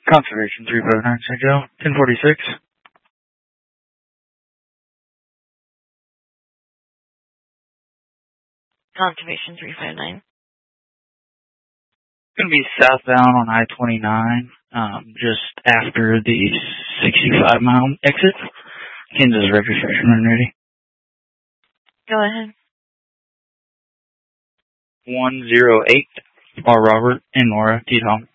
Conservation 359 St. Joe, 1046. Conservation 359. Going to be southbound on I-29, just after the 65-mile exit. Kansas registration when ready. Go ahead. 108 R. Robert and Nora T. Tom.